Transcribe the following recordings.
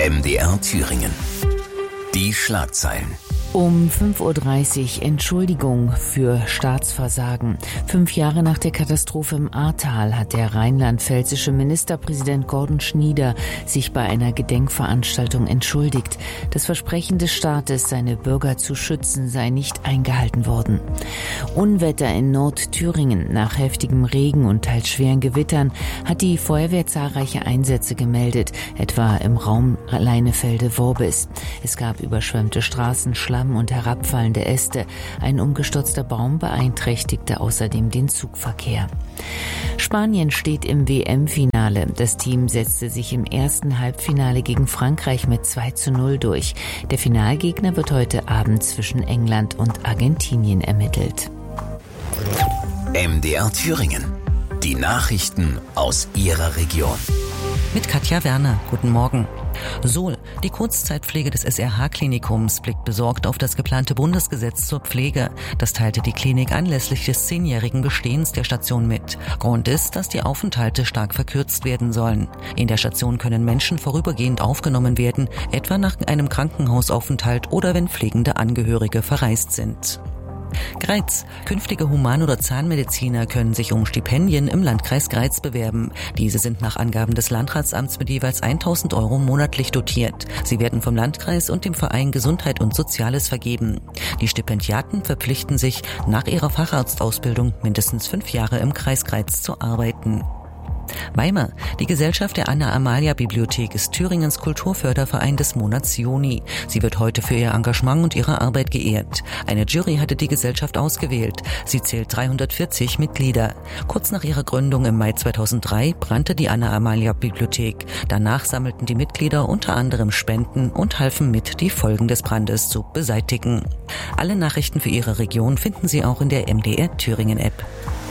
MDR Thüringen. Die Schlagzeilen. Um 5:30 Uhr Entschuldigung für Staatsversagen. 5 Jahre nach der Katastrophe im Ahrtal hat der rheinland-pfälzische Ministerpräsident Gordon Schnieder sich bei einer Gedenkveranstaltung entschuldigt. Das Versprechen des Staates, seine Bürger zu schützen, sei nicht eingehalten worden. Unwetter in Nordthüringen. Nach heftigem Regen und teils schweren Gewittern hat die Feuerwehr zahlreiche Einsätze gemeldet, etwa im Raum Leinefelde-Worbis. Es gab überschwemmte Straßen, Schlamm und herabfallende Äste. Ein umgestürzter Baum beeinträchtigte außerdem den Zugverkehr. Spanien steht im WM-Finale. Das Team setzte sich im ersten Halbfinale gegen Frankreich mit 2:0 durch. Der Finalgegner wird heute Abend zwischen England und Argentinien ermittelt. MDR Thüringen. Die Nachrichten aus Ihrer Region. Mit Katja Werner. Guten Morgen. Sol, die Kurzzeitpflege des SRH-Klinikums, blickt besorgt auf das geplante Bundesgesetz zur Pflege. Das teilte die Klinik anlässlich des 10-jährigen Bestehens der Station mit. Grund ist, dass die Aufenthalte stark verkürzt werden sollen. In der Station können Menschen vorübergehend aufgenommen werden, etwa nach einem Krankenhausaufenthalt oder wenn pflegende Angehörige verreist sind. Greiz. Künftige Human- oder Zahnmediziner können sich um Stipendien im Landkreis Greiz bewerben. Diese sind nach Angaben des Landratsamts mit jeweils 1.000 Euro monatlich dotiert. Sie werden vom Landkreis und dem Verein Gesundheit und Soziales vergeben. Die Stipendiaten verpflichten sich, nach ihrer Facharztausbildung mindestens 5 Jahre im Kreis Greiz zu arbeiten. Weimar. Die Gesellschaft der Anna-Amalia-Bibliothek ist Thüringens Kulturförderverein des Monats Juni. Sie wird heute für ihr Engagement und ihre Arbeit geehrt. Eine Jury hatte die Gesellschaft ausgewählt. Sie zählt 340 Mitglieder. Kurz nach ihrer Gründung im Mai 2003 brannte die Anna-Amalia-Bibliothek. Danach sammelten die Mitglieder unter anderem Spenden und halfen mit, die Folgen des Brandes zu beseitigen. Alle Nachrichten für Ihre Region finden Sie auch in der MDR Thüringen App.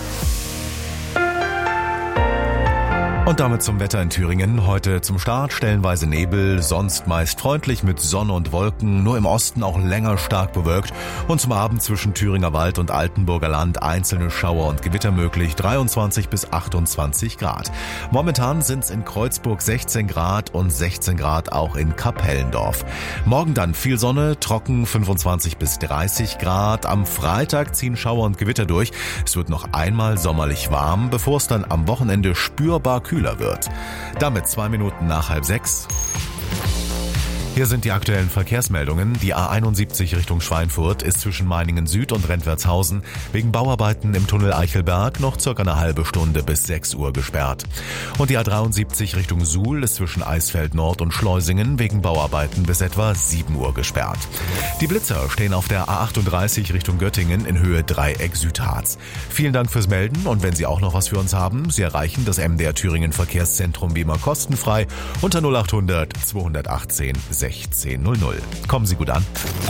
Und damit zum Wetter in Thüringen. Heute zum Start stellenweise Nebel, sonst meist freundlich mit Sonne und Wolken, nur im Osten auch länger stark bewölkt. Und zum Abend zwischen Thüringer Wald und Altenburger Land einzelne Schauer und Gewitter möglich, 23 bis 28 Grad. Momentan sind es in Kreuzburg 16 Grad und 16 Grad auch in Kapellendorf. Morgen dann viel Sonne, trocken 25 bis 30 Grad. Am Freitag ziehen Schauer und Gewitter durch. Es wird noch einmal sommerlich warm, bevor es dann am Wochenende spürbar kühler wird. Damit 2 Minuten nach 5:30. Hier sind die aktuellen Verkehrsmeldungen. Die A71 Richtung Schweinfurt ist zwischen Meiningen Süd und Rentwertshausen wegen Bauarbeiten im Tunnel Eichelberg noch circa eine halbe Stunde bis 6 Uhr gesperrt. Und die A73 Richtung Suhl ist zwischen Eisfeld Nord und Schleusingen wegen Bauarbeiten bis etwa 7 Uhr gesperrt. Die Blitzer stehen auf der A38 Richtung Göttingen in Höhe Dreieck Südharz. Vielen Dank fürs Melden und wenn Sie auch noch was für uns haben, Sie erreichen das MDR Thüringen Verkehrszentrum wie immer kostenfrei unter 0800 218 1600. Kommen Sie gut an.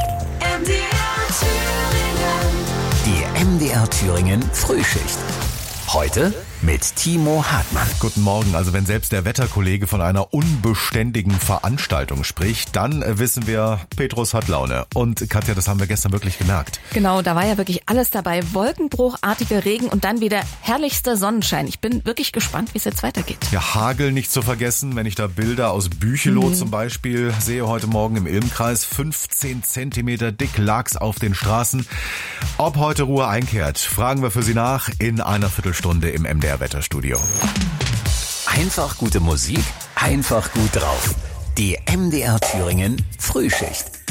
Die MDR Thüringen Frühschicht. Heute mit Timo Hartmann. Guten Morgen. Also wenn selbst der Wetterkollege von einer unbeständigen Veranstaltung spricht, dann wissen wir, Petrus hat Laune. Und Katja, das haben wir gestern wirklich gemerkt. Genau, da war ja wirklich alles dabei. Wolkenbruchartiger Regen und dann wieder herrlichster Sonnenschein. Ich bin wirklich gespannt, wie es jetzt weitergeht. Ja, Hagel nicht zu vergessen, wenn ich da Bilder aus Bücheloh zum Beispiel sehe heute Morgen im Ilmkreis. 15 Zentimeter dick lag's auf den Straßen. Ob heute Ruhe einkehrt, fragen wir für Sie nach in einer Viertelstunde im MDR Wetterstudio. Einfach gute Musik, einfach gut drauf. Die MDR Thüringen Frühschicht.